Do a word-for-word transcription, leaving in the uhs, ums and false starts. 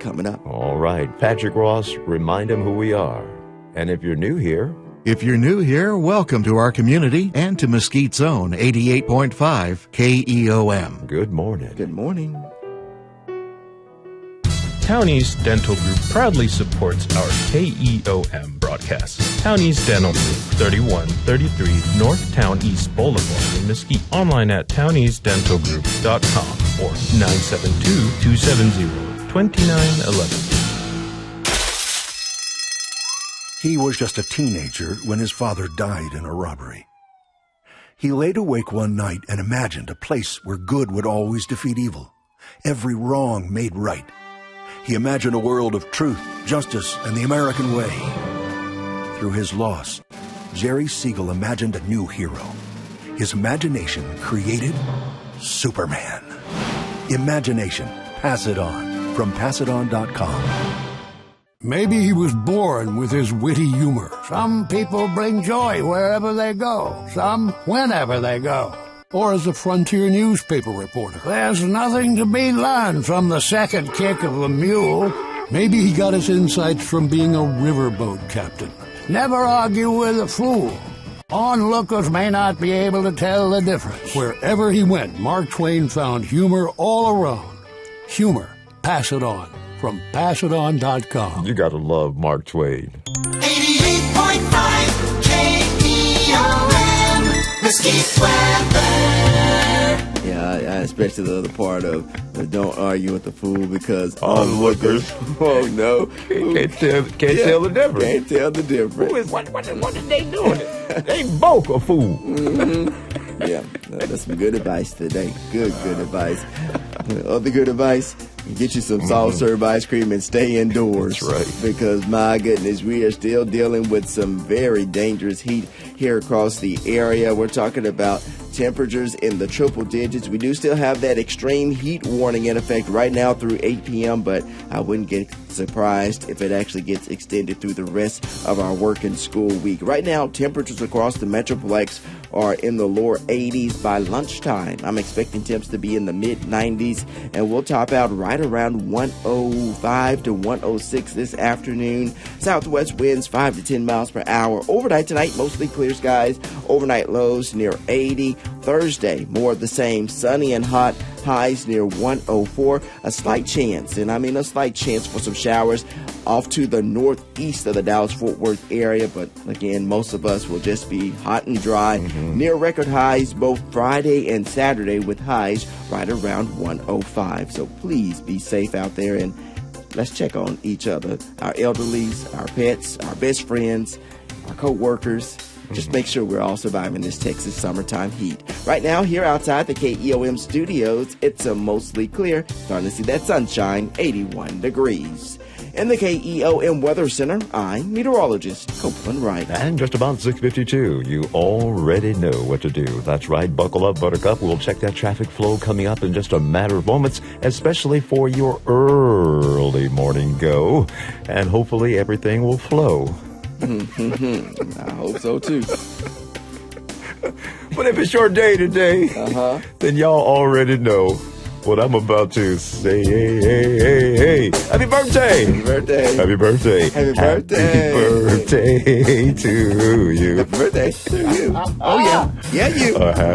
coming up. All right. Patrick Ross, remind them who we are. And if you're new here... If you're new here, welcome to our community and to Mesquite's own eighty-eight point five K E O M. Good morning. Good morning. Townies Dental Group proudly supports our K E O M broadcast. Townies Dental Group, thirty-one thirty-three North Town East Boulevard in Mesquite. Online at townies dental group dot com or nine seven two, two seven zero, two nine one one. He was just a teenager when his father died in a robbery. He laid awake one night and imagined a place where good would always defeat evil, every wrong made right. He imagined a world of truth, justice, and the American way. Through his loss, Jerry Siegel imagined a new hero. His imagination created Superman. Imagination. Pass it on. From pass it on dot com. Maybe he was born with his witty humor. Some people bring joy wherever they go, some whenever they go. Or as a frontier newspaper reporter. There's nothing to be learned from the second kick of a mule. Maybe he got his insights from being a riverboat captain. Never argue with a fool. Onlookers may not be able to tell the difference. Wherever he went, Mark Twain found humor all around. Humor. Pass it on. From pass it on dot com. You gotta love Mark Twain. eighty-eight point five K E O M, Mesquite weather. Yeah, I, I especially the other part of uh, don't argue with the fool because onlookers. Oh no, can't tell, can't yeah, tell the difference. Can't tell the difference. Who is, what, what, what are they doing? They both a fool. Mm-hmm. Yeah, that's some good advice today. Good, good advice. Other good advice. Get you some soft serve ice cream and stay indoors. That's right. Because, my goodness, we are still dealing with some very dangerous heat here across the area. We're talking about temperatures in the triple digits. We do still have that extreme heat warning in effect right now through eight p.m., but I wouldn't get surprised if it actually gets extended through the rest of our work and school week. Right now, temperatures across the Metroplex are in the lower eighties by lunchtime. I'm expecting temps to be in the mid nineties, and we'll top out right around one oh five to one oh six this afternoon. Southwest winds five to ten miles per hour. Overnight tonight, mostly clear skies. Overnight lows near eighty. Thursday, more of the same, sunny and hot. Highs near one oh four. A slight chance, and I mean a slight chance for some showers off to the northeast of the Dallas-Fort Worth area. But again, most of us will just be hot and dry. Mm-hmm. Near record highs both Friday and Saturday with highs right around one oh five. So please be safe out there, and let's check on each other. Our elderlies, our pets, our best friends, our co-workers. Just make sure we're all surviving this Texas summertime heat. Right now, here outside the K E O M studios, it's a mostly clear. Starting to see that sunshine, eighty-one degrees. In the K E O M Weather Center, I'm meteorologist Copeland Wright. And just about six fifty-two, you already know what to do. That's right, buckle up, Buttercup. We'll check that traffic flow coming up in just a matter of moments, especially for your early morning go. And hopefully everything will flow. I hope so, too. But if it's your day today, uh-huh. then y'all already know what I'm about to say. Hey, hey, hey, hey. Happy birthday. Happy birthday. Happy birthday. Happy birthday. Happy birthday to you. Happy birthday to you. Oh, yeah. Yeah, you. A happy